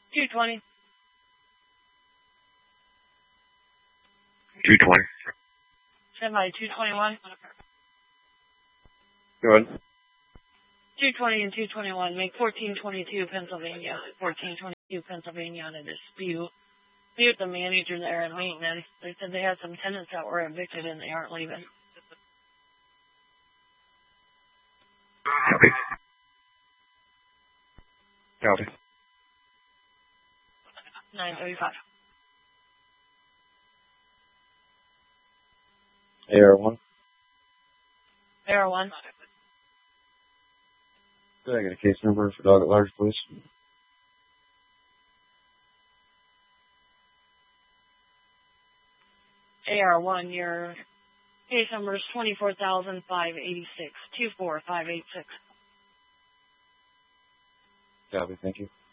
220. 220. Stand by 221. Go ahead. 220 and 221. Make 1422 Pennsylvania. 1422 Pennsylvania on a dispute. Be with the manager there and maintenance. They said they had some tenants that were evicted and they aren't leaving. Copy. Copy. 935. AR1. AR1. Could I get a case number for dog at large, please? AR1, your case number is 24,586. 24586. Copy, thank you.